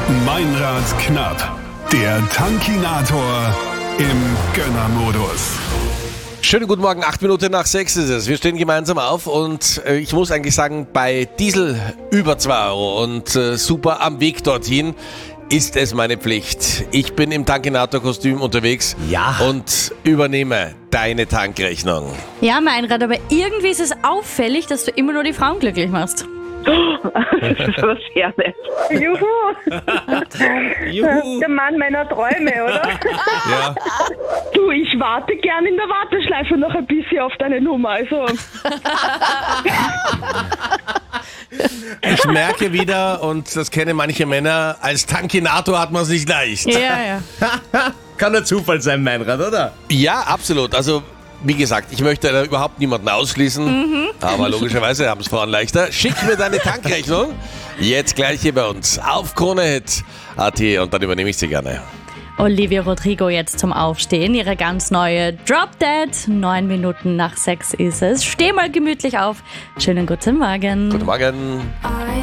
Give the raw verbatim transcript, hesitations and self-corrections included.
Meinrad knapp. Der Tankinator im Gönnermodus. Schönen guten Morgen, acht Minuten nach sechs ist es. Wir stehen gemeinsam auf und äh, ich muss eigentlich sagen, bei Diesel über zwei Euro und äh, super am Weg dorthin ist es meine Pflicht. Ich bin im Tankinator-Kostüm unterwegs Ja. und übernehme deine Tankrechnung. Ja, Meinrad, aber irgendwie ist es auffällig, dass du immer nur die Frauen glücklich machst. Das ist aber sehr nett. Juhu. Juhu. Der Mann meiner Träume, oder? Ja. Du, ich warte gern in der Warteschleife noch ein bisschen auf deine Nummer. Also, Ich merke wieder, und das kennen manche Männer, als Tankinator hat man es nicht leicht. Ja, ja. Kann ein Zufall sein, Meinrad, oder? Ja, absolut. Also, wie gesagt, ich möchte da überhaupt niemanden ausschließen, aber logischerweise haben es Frauen leichter. Schick mir deine Tankrechnung jetzt gleich hier bei uns auf KroneHit Punkt at und dann übernehme ich sie gerne. Olivia Rodrigo jetzt zum Aufstehen. Ihre ganz neue Drop Dead. Neun Minuten nach sechs ist es. Steh mal gemütlich auf. Schönen guten Morgen. Guten Morgen.